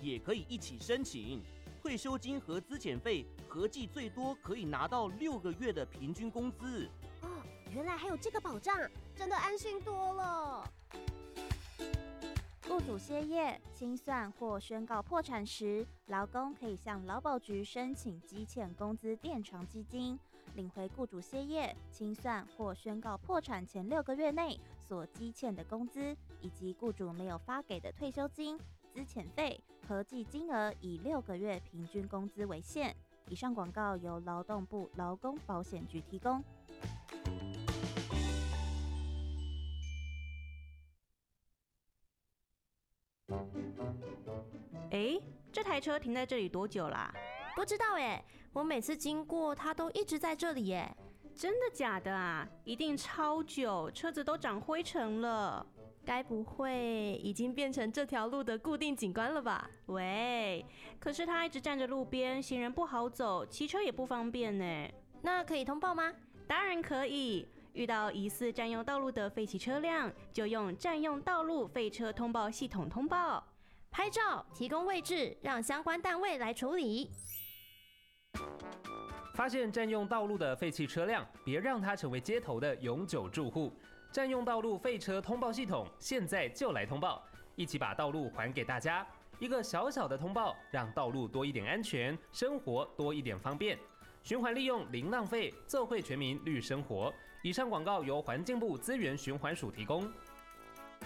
也可以一起申请。退休金和资遣费合计最多可以拿到6个月的平均工资。 哦，原来还有这个保障，真的安心多了。 雇主歇业、清算或宣告破产时，劳工可以向劳保局申请积欠工资垫偿基金，领回雇主歇业、清算或宣告破产前6个月内所积欠的工资，以及雇主没有发给的退休金、资遣费，合计金额以6个月平均工资为限。以上广告由劳动部劳工保险局提供。 这台车停在这里多久啦？ 不知道耶，我每次经过它都一直在这里耶。 真的假的啊？一定超久，车子都长灰尘了。 该不会已经变成这条路的固定景观了吧？ 喂，可是它一直站着路边，行人不好走，骑车也不方便呢。 那可以通报吗？ 当然可以。遇到疑似占用道路的废弃车辆，就用占用道路废车通报系统通报。 拍照，提供位置，让相关单位来处理。 发现占用道路的废弃车辆，别让它成为街头的永久住户。占用道路废车通报系统，现在就来通报，一起把道路还给大家。一个小小的通报，让道路多一点安全，生活多一点方便。循环利用，零浪费，奏会全民绿生活。以上广告由环境部资源循环署提供。